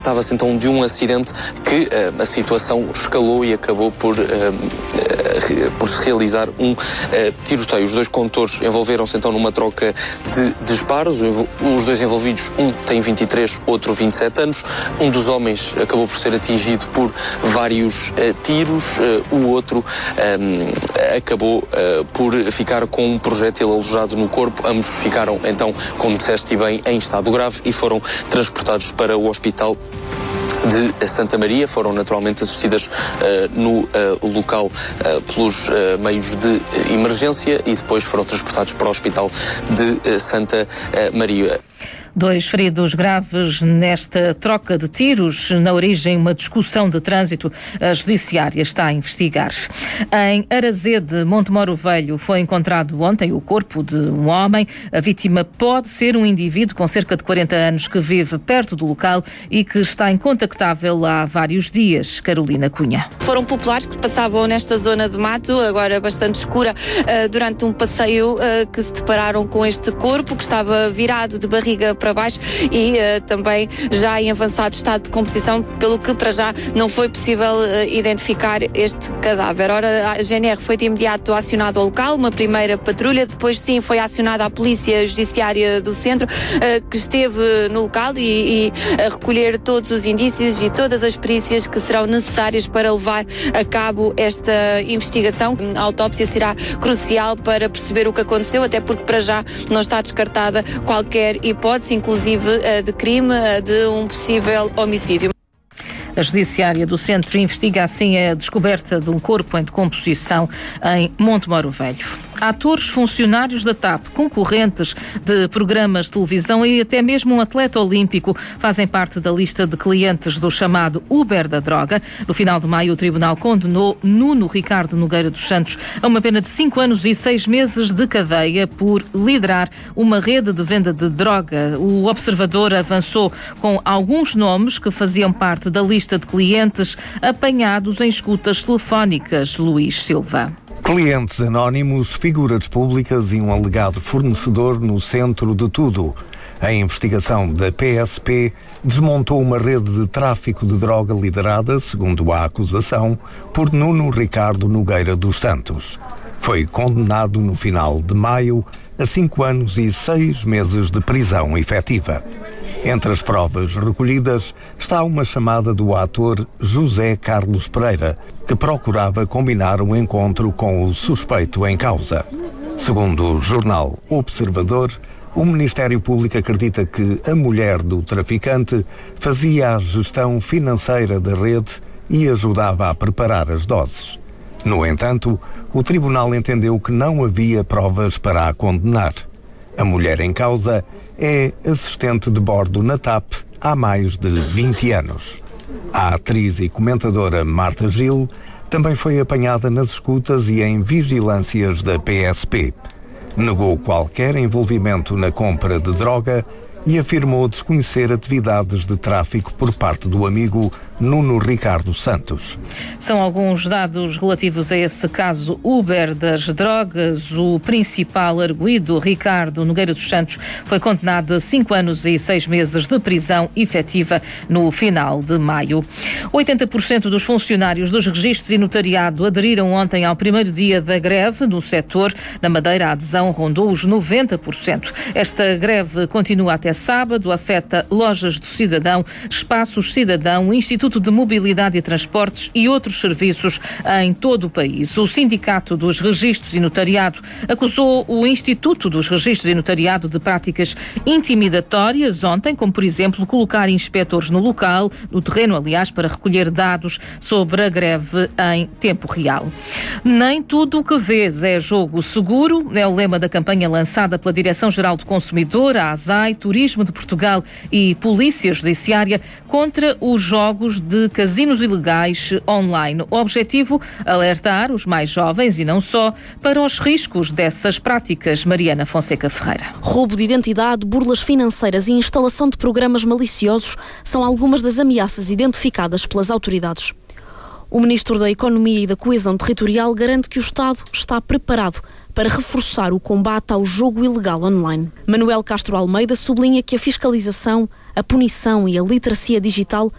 Tratava-se então de um acidente que a situação escalou e acabou por se realizar um tiroteio. Os dois condutores envolveram-se então numa troca de disparos. Os dois envolvidos, um tem 23, outro 27 anos. Um dos homens acabou por ser atingido por vários tiros. O outro acabou por ficar com um projétil alojado no corpo. Ambos ficaram então, como disseste bem, em estado grave e foram transportados para o hospital de Santa Maria. Foram naturalmente assistidas no local pelos meios de emergência e depois foram transportados para o hospital de Santa Maria. 2 feridos graves nesta troca de tiros. Na origem, uma discussão de trânsito. A Judiciária está a investigar. Em Arazede, Montemoro Velho, foi encontrado ontem o corpo de um homem. A vítima pode ser um indivíduo com cerca de 40 anos que vive perto do local e que está incontactável há vários dias. Carolina Cunha. Foram populares que passavam nesta zona de mato, agora bastante escura, durante um passeio que se depararam com este corpo que estava virado de barriga para baixo e também já em avançado estado de composição, pelo que para já não foi possível identificar este cadáver. Ora, a GNR foi de imediato acionada ao local, uma primeira patrulha, depois sim foi acionada a Polícia Judiciária do Centro, que esteve no local e a recolher todos os indícios e todas as perícias que serão necessárias para levar a cabo esta investigação. A autópsia será crucial para perceber o que aconteceu, até porque para já não está descartada qualquer hipótese, inclusive de crime, de um possível homicídio. A Judiciária do Centro investiga assim a descoberta de um corpo em decomposição em Montemoro Velho. Atores, funcionários da TAP, concorrentes de programas de televisão e até mesmo um atleta olímpico fazem parte da lista de clientes do chamado Uber da droga. No final de maio, o Tribunal condenou Nuno Ricardo Nogueira dos Santos a uma pena de 5 anos e 6 meses de cadeia por liderar uma rede de venda de droga. O Observador avançou com alguns nomes que faziam parte da lista de clientes apanhados em escutas telefónicas. Luís Silva. Clientes anónimos, figuras públicas e um alegado fornecedor no centro de tudo. A investigação da PSP desmontou uma rede de tráfico de droga liderada, segundo a acusação, por Nuno Ricardo Nogueira dos Santos. Foi condenado no final de maio a 5 anos e 6 meses de prisão efetiva. Entre as provas recolhidas está uma chamada do ator José Carlos Pereira, que procurava combinar um encontro com o suspeito em causa. Segundo o jornal Observador, o Ministério Público acredita que a mulher do traficante fazia a gestão financeira da rede e ajudava a preparar as doses. No entanto, o tribunal entendeu que não havia provas para a condenar. A mulher em causa é assistente de bordo na TAP há mais de 20 anos. A atriz e comentadora Marta Gil também foi apanhada nas escutas e em vigilâncias da PSP. Negou qualquer envolvimento na compra de droga e afirmou desconhecer atividades de tráfico por parte do amigo Nuno Ricardo Santos. São alguns dados relativos a esse caso Uber das drogas. O principal arguido, Ricardo Nogueira dos Santos, foi condenado a 5 anos e 6 meses de prisão efetiva no final de maio. 80% dos funcionários dos registros e notariado aderiram ontem ao primeiro dia da greve no setor. Na Madeira, a adesão rondou os 90%. Esta greve continua até sábado, afeta lojas do cidadão, espaços cidadão, Instituto de Mobilidade e Transportes e outros serviços em todo o país. O Sindicato dos Registros e Notariado acusou o Instituto dos Registros e Notariado de práticas intimidatórias ontem, como por exemplo colocar inspectores no local, no terreno aliás, para recolher dados sobre a greve em tempo real. Nem tudo o que vês é jogo seguro, é o lema da campanha lançada pela Direção-Geral do Consumidor, a ASAI, Turismo de Portugal e Polícia Judiciária contra os jogos de casinos ilegais online. O objetivo, alertar os mais jovens e não só para os riscos dessas práticas. Mariana Fonseca Ferreira. Roubo de identidade, burlas financeiras e instalação de programas maliciosos são algumas das ameaças identificadas pelas autoridades. O Ministro da Economia e da Coesão Territorial garante que o Estado está preparado para reforçar o combate ao jogo ilegal online. Manuel Castro Almeida sublinha que a fiscalização, a punição e a literacia digital